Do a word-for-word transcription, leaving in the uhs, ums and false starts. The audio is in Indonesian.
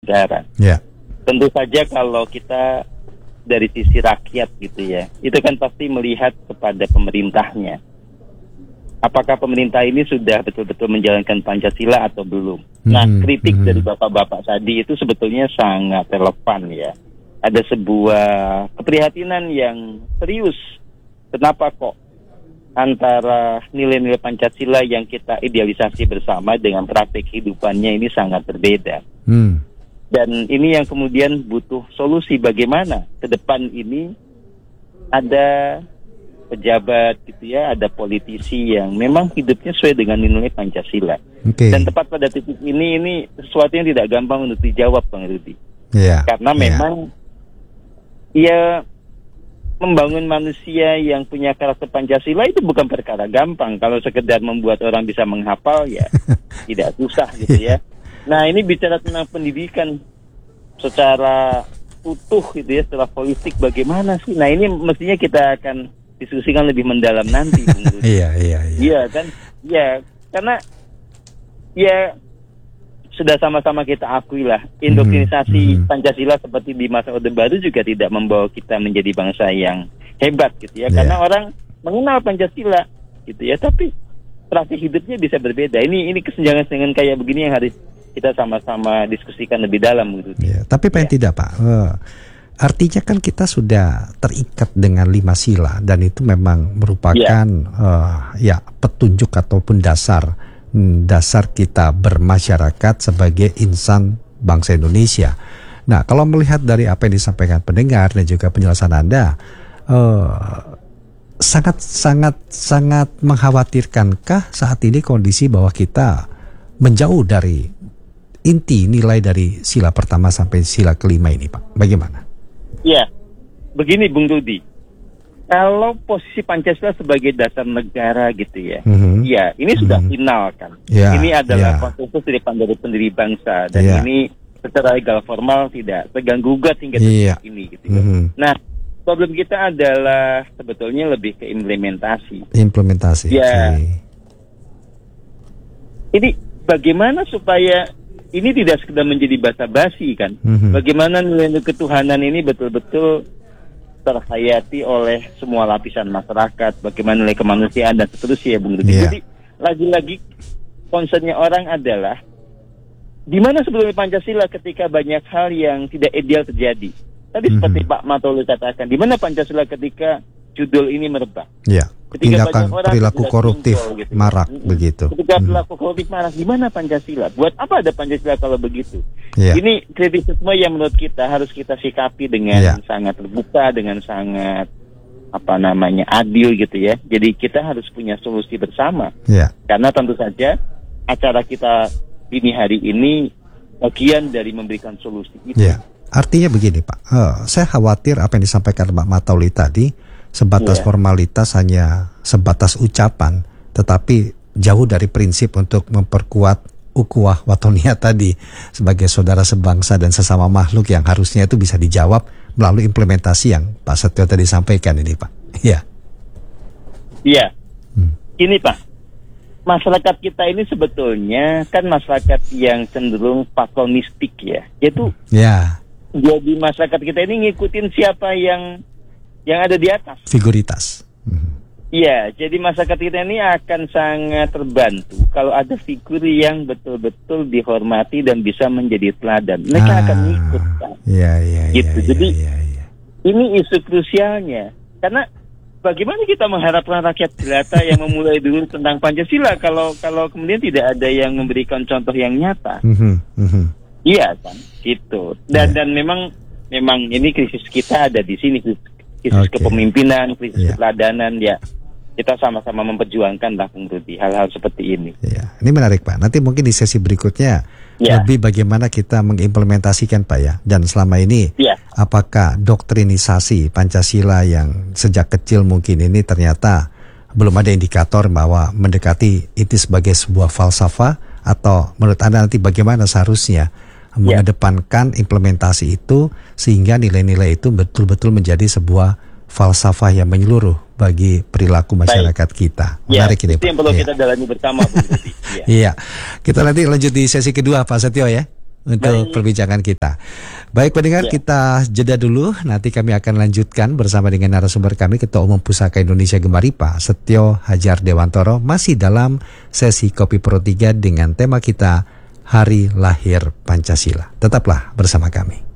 negara. Ya. Tentu saja kalau kita dari sisi rakyat gitu ya, itu kan pasti melihat kepada pemerintahnya. Apakah pemerintah ini sudah betul-betul menjalankan Pancasila atau belum? Mm-hmm. Nah, kritik mm-hmm. dari bapak-bapak tadi itu sebetulnya sangat relevan ya. Ada sebuah keprihatinan yang serius. Kenapa kok antara nilai-nilai Pancasila yang kita idealisasi bersama dengan praktik kehidupannya ini sangat berbeda. Mm. Dan ini yang kemudian butuh solusi bagaimana ke depan ini ada pejabat gitu ya, ada politisi yang memang hidupnya sesuai dengan nilai Pancasila. Okay. Dan tepat pada titik ini, ini sesuatu yang tidak gampang untuk dijawab, Bang Rudi. Yeah. Karena memang yeah. ya membangun manusia yang punya karakter Pancasila itu bukan perkara gampang. Kalau sekedar membuat orang bisa menghafal ya tidak susah gitu ya. Nah, ini bicara tentang pendidikan secara utuh gitu ya, secara holistik bagaimana sih? Nah, ini mestinya kita akan diskusikan lebih mendalam nanti. Iya, iya, iya. Iya kan? Iya, karena ya sudah sama-sama kita akui lah, indoktrinisasi mm-hmm. Pancasila seperti di masa Orde Baru juga tidak membawa kita menjadi bangsa yang hebat gitu ya. Yeah. Karena orang mengenal Pancasila gitu ya, tapi praktik hidupnya bisa berbeda. Ini ini kesenjangan-kesenjangan kayak begini yang harus kita sama-sama diskusikan lebih dalam gitu. Yeah. Tapi pengen yeah. tidak Pak. Uh. Artinya kan kita sudah terikat dengan lima sila dan itu memang merupakan yeah. uh, ya petunjuk ataupun dasar dasar kita bermasyarakat sebagai insan bangsa Indonesia. Nah, kalau melihat dari apa yang disampaikan pendengar dan juga penjelasan Anda, uh, sangat sangat sangat mengkhawatirkankah saat ini kondisi bahwa kita menjauh dari inti nilai dari sila pertama sampai sila kelima ini, Pak? Bagaimana? Ya, begini Bung Rudi, kalau posisi Pancasila sebagai dasar negara gitu ya, mm-hmm. ya ini mm-hmm. sudah final kan. Yeah, ini adalah yeah. konstitusi dari pendiri bangsa dan yeah. ini secara legal formal tidak terganggu-gugat hingga yeah. detik ini gitu. Mm-hmm. Nah, problem kita adalah sebetulnya lebih ke implementasi. Implementasi. Ya, okay. Ini bagaimana supaya ini tidak sekedar menjadi basa-basi kan. Mm-hmm. Bagaimana nilai ketuhanan ini betul-betul terhayati oleh semua lapisan masyarakat, bagaimana nilai kemanusiaan dan seterusnya, Bung Rudi. Yeah. Jadi lagi-lagi concernnya orang adalah di mana sebetulnya Pancasila ketika banyak hal yang tidak ideal terjadi. Tadi mm-hmm. seperti Pak Matoli katakan, di mana Pancasila ketika judul ini merebak. Yeah. Tindakan perilaku koruptif gitu, marak hmm. begitu. Ketika hmm. perilaku koruptif marak, gimana Pancasila? Buat apa ada Pancasila kalau begitu? Yeah. Ini kritisisme yang menurut kita harus kita sikapi dengan yeah. sangat terbuka, dengan sangat apa namanya adil gitu ya. Jadi kita harus punya solusi bersama. Yeah. Karena tentu saja acara kita dini hari ini bagian dari memberikan solusi itu. Yeah. Artinya begini Pak, uh, saya khawatir apa yang disampaikan Pak Matauli tadi sebatas yeah. formalitas, hanya sebatas ucapan, tetapi jauh dari prinsip untuk memperkuat ukhuwah watonia tadi sebagai saudara sebangsa dan sesama makhluk yang harusnya itu bisa dijawab melalui implementasi yang Pak Setio tadi sampaikan ini Pak. Iya. Iya. Hmm. Ini Pak, masyarakat kita ini sebetulnya kan masyarakat yang cenderung patronistik ya, yaitu ya. Jadi masyarakat kita ini ngikutin siapa yang yang ada di atas. Figuritas. Iya, hmm. jadi masyarakat kita ini akan sangat terbantu kalau ada figur yang betul-betul dihormati dan bisa menjadi teladan. Mereka ah, akan ikut kan. Iya, iya, gitu. iya. Jadi ya, ya. ini isu krusialnya. Karena bagaimana kita mengharapkan rakyat jelata yang memulai dulu tentang Pancasila kalau kalau kemudian tidak ada yang memberikan contoh yang nyata. Mm-hmm, mm-hmm. Iya kan, gitu. Dan yeah. dan memang memang ini krisis kita ada di sini. Krisis okay. kepemimpinan, krisis yeah. keteladanan, ya kita sama-sama memperjuangkan lah Bung Rudi hal-hal seperti ini. Ya, ini menarik Pak. Nanti mungkin di sesi berikutnya yeah. lebih bagaimana kita mengimplementasikan Pak ya. Dan selama ini yeah. apakah doktrinisasi Pancasila yang sejak kecil mungkin ini ternyata belum ada indikator bahwa mendekati itu sebagai sebuah falsafah, atau menurut Anda nanti bagaimana seharusnya yeah. mengedepankan implementasi itu sehingga nilai-nilai itu betul-betul menjadi sebuah falsafah yang menyeluruh bagi perilaku masyarakat Baik. kita. Menarik ya, ini Pak. Itu yang perlu ya. kita dalami bersama. Iya. Kita nanti lanjut di sesi kedua Pak Setio ya. untuk Baik. perbincangan kita. Baik pendengar, Ya. kita jeda dulu. Nanti kami akan lanjutkan bersama dengan narasumber kami, Ketua Umum Pusaka Indonesia Gemaripa, Setio Hajar Dewantoro, masih dalam sesi Kopi Pro tiga dengan tema kita Hari Lahir Pancasila. Tetaplah bersama kami.